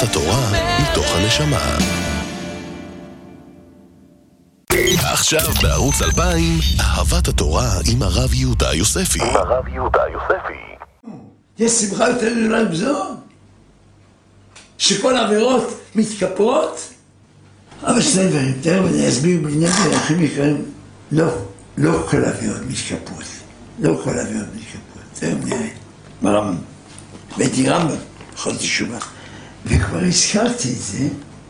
התורה מתוך הנשמה. עכשיו בערוץ 2000, אהבת התורה עם הרב יהודה יוספי. יש שמחה יותר גדולה בזו? שכל העבירות מתכפרות? אבל שני דברים יותר, ואני אסביר בעניין של אחים יקרים. לא כל העבירות מתכפרות. לא כל העבירות מתכפרות. זה נראה. ברמב"ם. בית רמב"ם, בכל תשובה. וכבר הזכרתי את זה.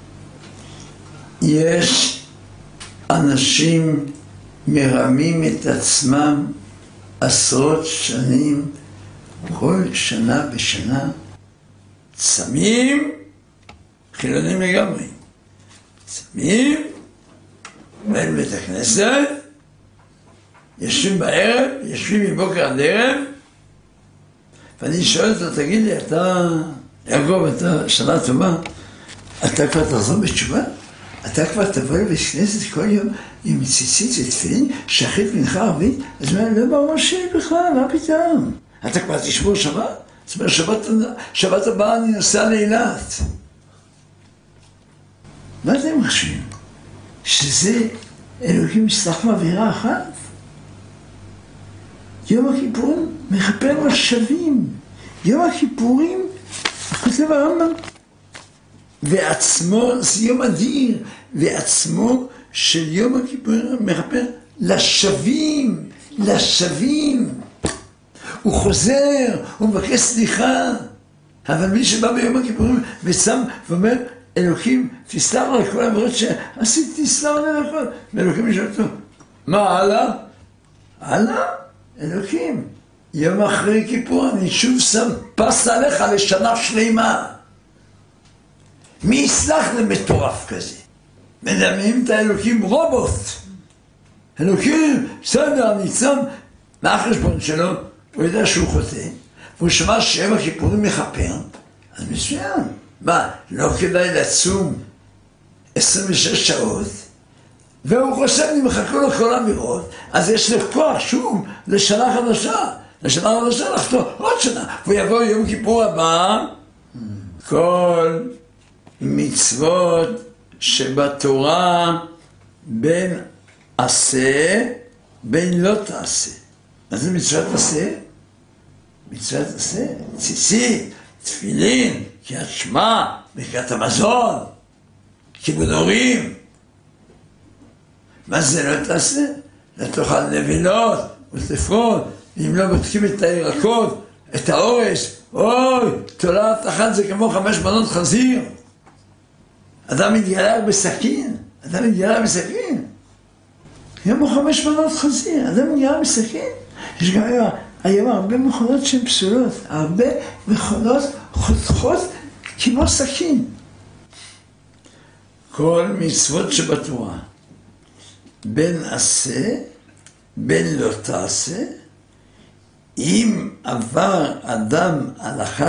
יש אנשים מרמים את עצמם עשרות שנים, כל שנה בשנה, צמים, חילונים לגמרי, צמים, בין בית הכנסת, יושבים בערב, יושבים מבוקר עד ערב, ואני שואל אותו, תגיד לי, אתה, יעקב, אתה שנה טובה, אתה כבר תחזור בתשובה? אתה כבר תבוא לבית כנסת כל יום עם ציצית ותפילין, שחרית מנחה ערבית? אז מה, לא ברור שלי בכלל, מה פתאום? אתה כבר תשמור שבת? זאת אומרת, שבת הבאה אני נוסע לאילת. מה אתם חושבים? שזה אלוקים סלח מעבירה אחת? יום הכיפורים מכפר לשווים. יום הכיפורים, כותב הרמב"ם, ועצמו, זה יום אדיר, ועצמו של יום הכיפורים מכפר לשווים, לשווים. הוא חוזר, הוא מבקש סליחה. אבל מי שבא ביום הכיפורים ושם ואומר, אלוקים, תסלח על כל העבירות שעשיתי, תסלח על הכל. ואלוקים ישאל אותו, מה הלאה? הלאה? אלוקים, יום אחרי כיפור אני שוב שם פס עליך לשנה שלמה. מי יסלח למטורף כזה? מדמים את האלוקים רובוט. אלוקים, בסדר, אני שם, מה החשבון שלו? הוא יודע שהוא חוטא, והוא שמע שיום הכיפורים מכפר, אז מסוים. מה, לא כדאי לצום 26 שעות, והוא חושב, נמחקו לו כל האמירות, אז יש לו כוח שוב לשנה חדשה, לחתור עוד שנה, והוא יבוא יום כיפור הבא, כל מצוות שבתורה בין עשה, בין לא תעשה. מה זה מצוות עשה? מצוות עשה, ציצית, תפילין, קריאת שמע, ברכת המזון, כיבוד הורים. מה זה לא תעשה? לא תאכל נבילות ותפרות, אם לא בודקים את הירקות, את האורס, אוי, תולעת אחת זה כמו 5 מנות חזיר. אדם מתגלח בסכין, כמו 5 מנות חזיר, אדם מתגלח בסכין. יש גם היום הרבה מכונות שהן פסולות, הרבה מכונות חותכות כמו סכין. כל מצוות שבתורה, בין עשה, בין לא תעשה, אם עבר אדם הלכה